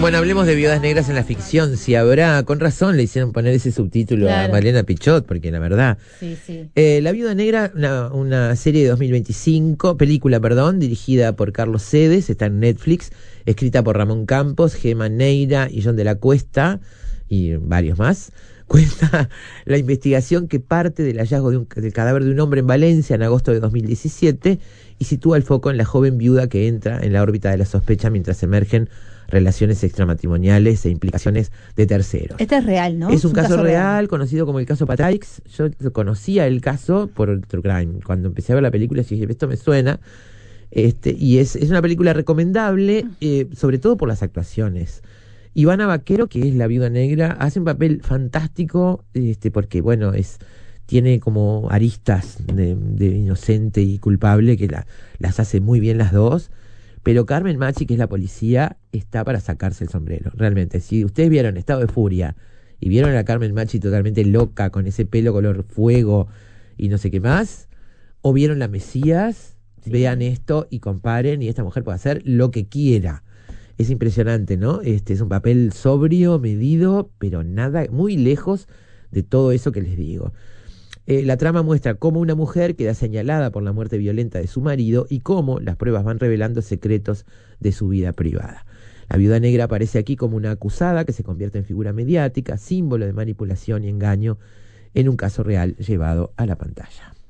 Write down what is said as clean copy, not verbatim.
Bueno, hablemos de viudas negras en la ficción. Si habrá, con razón le hicieron poner ese subtítulo a Malena Pichot, porque la verdad. Sí, sí. La Viuda Negra, una serie de 2025, película, perdón, dirigida por Carlos Sedes, está en Netflix, escrita por Ramón Campos, Gema Neira y John de la Cuesta, y varios más. Cuenta la investigación que parte del hallazgo del cadáver de un hombre en Valencia en agosto de 2017 y sitúa el foco en la joven viuda que entra en la órbita de la sospecha mientras emergen relaciones extramatrimoniales e implicaciones de terceros. Este es real, ¿no? Es un caso real, conocido como el caso Patraix. Yo conocía el caso por True Crime. Cuando empecé a ver la película dije, esto me suena. Y es una película recomendable, sobre todo por las actuaciones. Ivana Vaquero, que es la Viuda Negra, hace un papel fantástico, porque bueno, tiene como aristas de inocente y culpable que las hace muy bien las dos. Pero Carmen Machi, que es la policía, está para sacarse el sombrero, realmente. Si ustedes vieron Estado de Furia y vieron a Carmen Machi totalmente loca, con ese pelo color fuego y no sé qué más, o vieron La Mesías, sí, vean esto y comparen, y esta mujer puede hacer lo que quiera. Es impresionante, ¿no? Es un papel sobrio, medido, pero nada, muy lejos de todo eso que les digo. La trama muestra cómo una mujer queda señalada por la muerte violenta de su marido y cómo las pruebas van revelando secretos de su vida privada. La Viuda Negra aparece aquí como una acusada que se convierte en figura mediática, símbolo de manipulación y engaño en un caso real llevado a la pantalla.